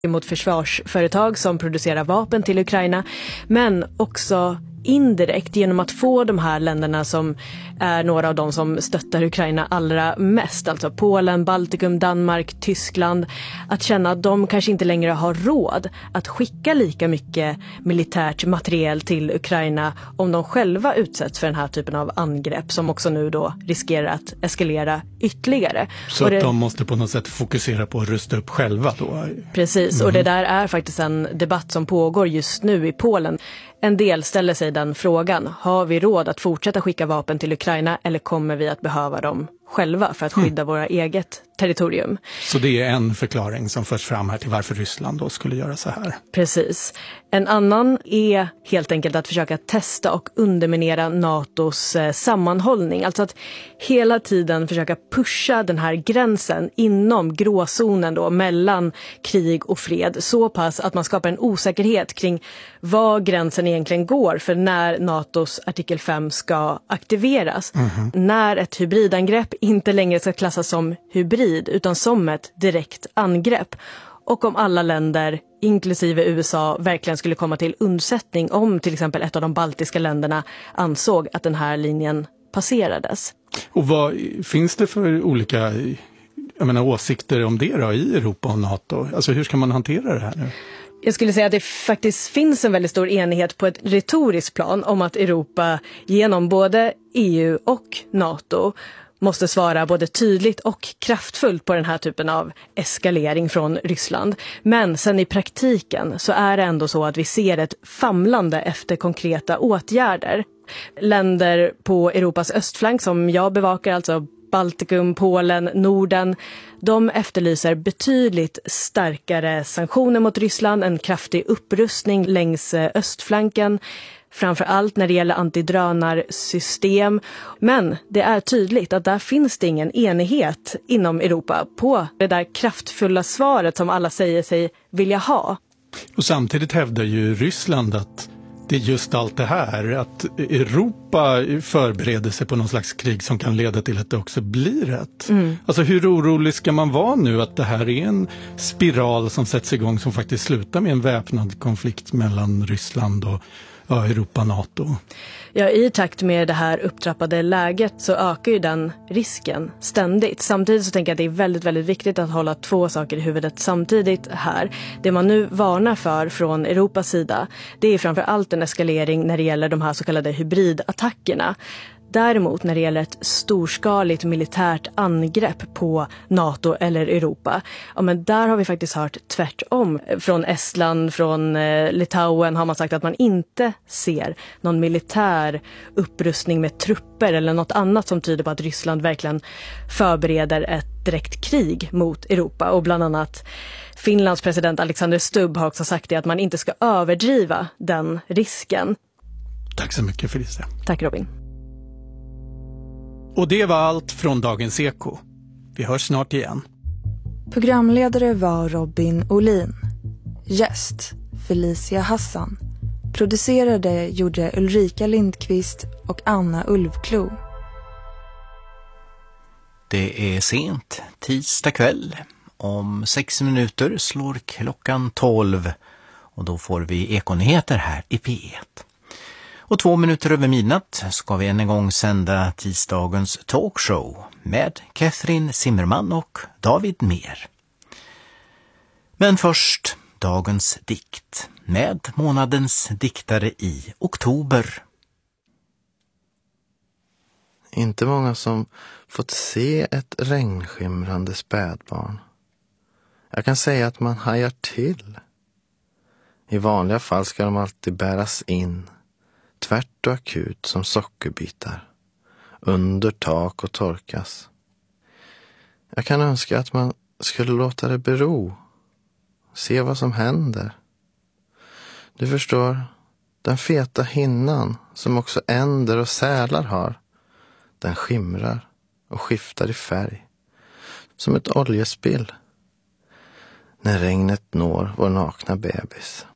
mot försvarsföretag som producerar vapen till Ukraina, men också indirekt genom att få de här länderna som är några av de som stöttar Ukraina allra mest, alltså Polen, Baltikum, Danmark, Tyskland, att känna att de kanske inte längre har råd att skicka lika mycket militärt materiel till Ukraina om de själva utsätts för den här typen av angrepp som också nu då riskerar att eskalera ytterligare. Så att de måste på något sätt fokusera på att rusta upp själva då? Precis, och det där är faktiskt en debatt som pågår just nu i Polen. En del ställer sig den frågan, har vi råd att fortsätta skicka vapen till Ukraina eller kommer vi att behöva dem själva för att skydda våra eget territorium? Så det är en förklaring som förs fram här till varför Ryssland då skulle göra så här. Precis. En annan är helt enkelt att försöka testa och underminera NATOs sammanhållning. Alltså att hela tiden försöka pusha den här gränsen inom gråzonen då mellan krig och fred så pass att man skapar en osäkerhet kring var gränsen egentligen går för när NATOs artikel 5 ska aktiveras. När ett hybridangrepp inte längre ska klassas som hybrid utan som ett direkt angrepp. Och om alla länder, inklusive USA, verkligen skulle komma till undsättning om till exempel ett av de baltiska länderna ansåg att den här linjen passerades. Och vad finns det för olika åsikter om det då i Europa och NATO? Alltså hur ska man hantera det här nu? Jag skulle säga att det faktiskt finns en väldigt stor enighet på ett retoriskt plan om att Europa genom både EU och NATO måste svara både tydligt och kraftfullt på den här typen av eskalering från Ryssland. Men sen i praktiken så är det ändå så att vi ser ett famlande efter konkreta åtgärder. Länder på Europas östflank som jag bevakar, alltså Baltikum, Polen, Norden, de efterlyser betydligt starkare sanktioner mot Ryssland, en kraftig upprustning längs östflanken, framför allt när det gäller antidrönarsystem. Men det är tydligt att där finns det ingen enighet inom Europa på det där kraftfulla svaret som alla säger sig vilja ha. Och samtidigt hävdar ju Ryssland att det är just allt det här, att Europa förbereder sig på någon slags krig som kan leda till att det också blir ett. Alltså hur orolig ska man vara nu att det här är en spiral som sätts igång som faktiskt slutar med en väpnad konflikt mellan Ryssland och Europa och NATO? Ja, i takt med det här upptrappade läget så ökar ju den risken ständigt. Samtidigt så tänker jag att det är väldigt, väldigt viktigt att hålla två saker i huvudet samtidigt här. Det man nu varnar för från Europas sida, det är framför allt en eskalering när det gäller de här så kallade hybridattackerna. Däremot när det gäller ett storskaligt militärt angrepp på NATO eller Europa, ja men där har vi faktiskt hört tvärtom. Från Estland, från Litauen har man sagt att man inte ser någon militär upprustning med trupper eller något annat som tyder på att Ryssland verkligen förbereder ett direkt krig mot Europa. Och bland annat Finlands president Alexander Stubb har också sagt det, att man inte ska överdriva den risken. Tack så mycket Felicia. Tack Robin. Och det var allt från Dagens Eko. Vi hörs snart igen. Programledare var Robin Olin. Gäst Felicia Hassan. Producerade gjorde Ulrika Lindqvist och Anna Ulvklo. Det är sent, tisdag kväll. Om 6 minuter slår klockan 12 och då får vi Ekonyheter här i P1. Och 2 minuter över midnatt ska vi än en gång sända tisdagens talkshow med Catherine Zimmerman och David Mer. Men först dagens dikt med månadens diktare i oktober. Inte många som fått se ett regnskimrande spädbarn. Jag kan säga att man hajar till. I vanliga fall ska de alltid bäras in, tvärt och akut som sockerbitar, under tak och torkas. Jag kan önska att man skulle låta det bero, se vad som händer. Du förstår, den feta hinnan som också änder och sälar har, den skimrar och skiftar i färg, som ett oljespill. När regnet når vår nakna bebis.